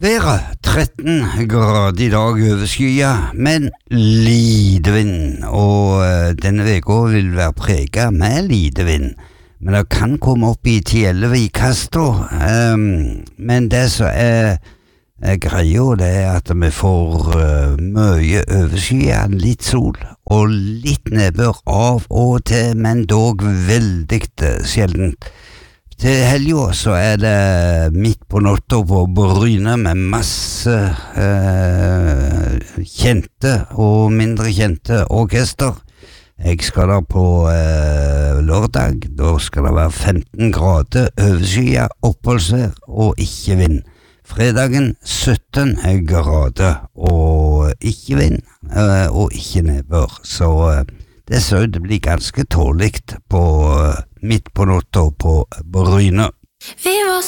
Været 13 grader I dag overskyet, men lite vind, og denne veka vil være preget med lite vind. Men det kan komme opp I 10-11 I kaster, men det som greia, det at vi får mye overskyet, litt sol og litt nedbør av og til, men dog veldig sjeldent. Til helgen så det midt på natta på Bryne med masse kjente og mindre kjente orkester. Jeg skal da på lørdag, da skal det være 15 grader, overskyet, oppholdsvær og ikke vind. Fredagen 17 grader og ikke vind og ikke nedbør, så det så ut det blir ganske tåligt på midt på natta på Bryne.